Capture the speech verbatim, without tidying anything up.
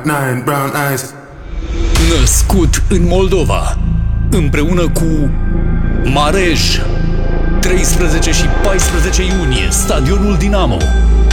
Nine brown eyes. Născut în Moldova, împreună cu Marej, treisprezece și paisprezece iunie, Stadionul Dinamo.